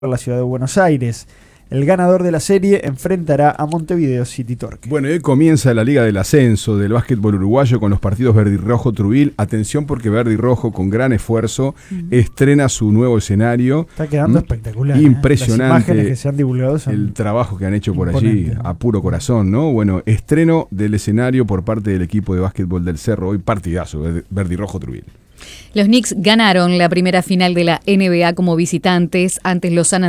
la ciudad de Buenos Aires. El ganador de la serie enfrentará a Montevideo City Torque. Bueno, hoy comienza la Liga del Ascenso del básquetbol uruguayo con los partidos Verde y Rojo Trubil. Atención porque Verde y Rojo, con gran esfuerzo, estrena su nuevo escenario. Está quedando espectacular. Impresionante. Las imágenes que se han divulgado son el trabajo que han hecho por allí, ¿no? A puro corazón, ¿no? Bueno, estreno del escenario por parte del equipo de básquetbol del Cerro. Hoy partidazo, Verde y Rojo Trubil. Los Knicks ganaron la primera final de la NBA como visitantes ante los San